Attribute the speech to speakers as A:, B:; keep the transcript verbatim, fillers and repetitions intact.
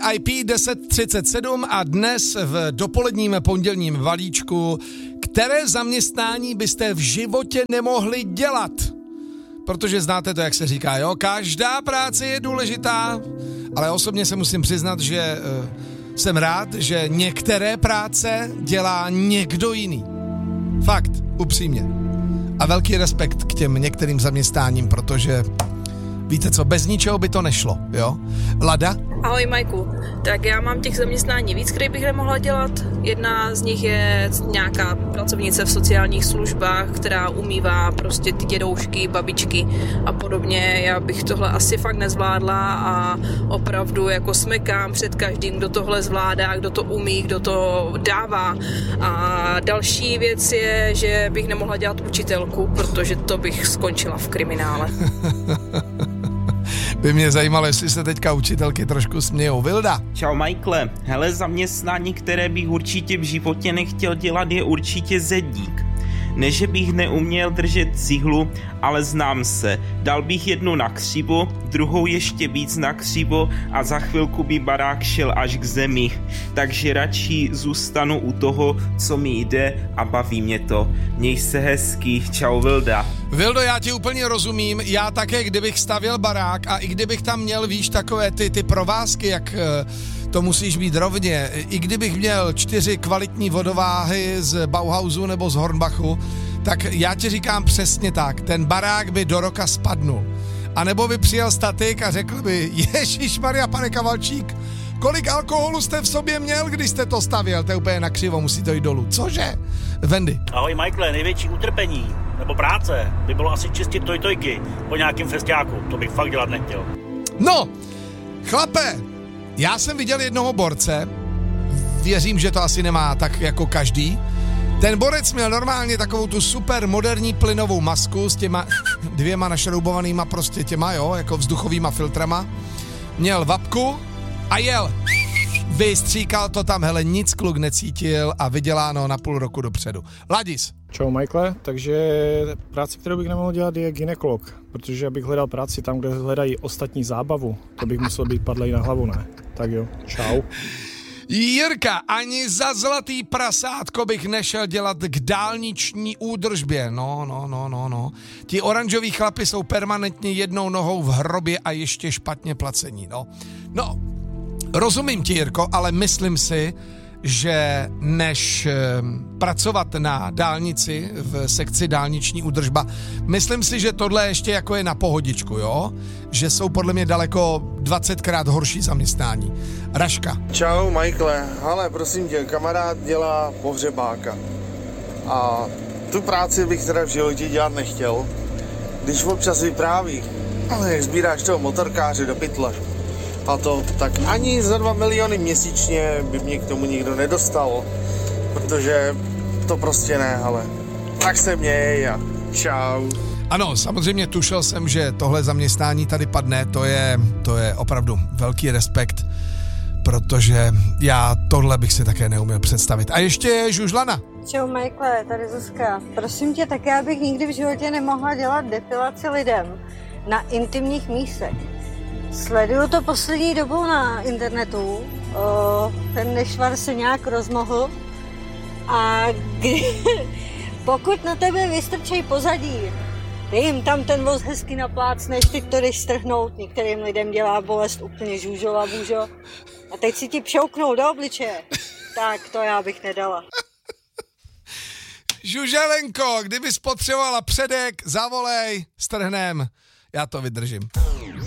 A: I P deset třicet sedm a dnes v dopoledním pondělním valíčku, které zaměstnání byste v životě nemohli dělat? Protože znáte to, jak se říká, jo? Každá práce je důležitá, ale osobně se musím přiznat, že uh, jsem rád, že některé práce dělá někdo jiný. Fakt, upřímně. A velký respekt k těm některým zaměstnáním, protože víte co, bez ničeho by to nešlo, jo? Lada?
B: Ahoj Majku, tak já mám těch zaměstnání víc, které bych nemohla dělat. Jedna z nich je nějaká pracovnice v sociálních službách, která umývá prostě ty dědoušky, babičky a podobně. Já bych tohle asi fakt nezvládla a opravdu jako smekám před každým, kdo tohle zvládá, kdo to umí, kdo to dává. A další věc je, že bych nemohla dělat učitelku, protože to bych skončila v kriminále.
A: By mě zajímalo, jestli se teďka učitelky trošku smějou. Vilda.
C: Čau Michaele, hele, zaměstnání, které bych určitě v životě nechtěl dělat, je určitě zedník. Ne, že bych neuměl držet cihlu, ale znám se. Dal bych jednu na křivo, druhou ještě víc na křivo a za chvilku by barák šel až k zemi. Takže radši zůstanu u toho, co mi jde a baví mě to. Měj se hezky, čau Vilda.
A: Vildo, já ti úplně rozumím, já také, kdybych stavěl barák a i kdybych tam měl, víš, takové ty, ty provázky, jak to musíš být rovně, i kdybych měl čtyři kvalitní vodováhy z Bauhausu nebo z Hornbachu, tak já ti říkám přesně tak, ten barák by do roka spadnul. A nebo by přijel statik a řekl by, Ježišmarja, pane Kavalčík, kolik alkoholu jste v sobě měl, když jste to stavěl, to je úplně nakřivo, musí to jít dolů. Cože? Vendy.
D: Ahoj Michaele, největší utrpení nebo práce by bylo asi čistit tojtojky po nějakém festiáku, to bych fakt dělat nechtěl.
A: No, chlape, já jsem viděl jednoho borce, věřím, že to asi nemá tak jako každý. Ten borec měl normálně takovou tu super moderní plynovou masku s těma dvěma našroubovanýma prostě těma, jo, jako vzduchovýma filtrama. Měl vapku a jel. Vystříkal to tam, hele, nic kluk necítil a vyděláno na půl roku dopředu. Ladis.
E: Čau Michaele, takže práce, kterou bych nemohl dělat, je gynekolog, protože abych hledal práci tam, kde hledají ostatní zábavu, to bych musel být padlej na hlavu, ne? Tak jo, čau.
A: Jirka, ani za zlatý prasátko bych nešel dělat k dálniční údržbě. No, no, no, no, no. Ti oranžoví chlapi jsou permanentně jednou nohou v hrobě a ještě špatně placení, no. No, rozumím ti, Jirko, ale myslím si, že než e, pracovat na dálnici v sekci dálniční údržba, myslím si, že tohle ještě jako je na pohodičku, jo? Že jsou podle mě daleko dvacetkrát horší zaměstnání. Raška.
F: Čau, Michaele. Ale prosím tě, kamarád dělá pohřebáka. A tu práci bych teda v životě dělat nechtěl. Když občas vypráví, ale jak sbíráš toho motorkáře do pytle, a to tak ani za dva miliony měsíčně by mě k tomu nikdo nedostal, protože to prostě ne, ale tak se měj a čau.
A: Ano, samozřejmě tušil jsem, že tohle zaměstnání tady padne, to je, to je opravdu velký respekt, protože já tohle bych si také neuměl představit. A ještě Žužlana.
G: Čau Michaele, tady Zuzka. Prosím tě, tak já bych nikdy v životě nemohla dělat depilaci lidem na intimních místech. Sleduju to poslední dobou na internetu, o, ten nešvar se nějak rozmohl a kdy, pokud na tebe vystrčej pozadí, ty jim tam ten voz hezky naplácneš, ty to jdeš strhnout, některým lidem dělá bolest úplně žůžova bůžo a teď si ti pšouknou do obličeje, tak to já bych nedala.
A: Žuželenko, kdybys potřebovala předek, zavolej, strhnem, já to vydržím.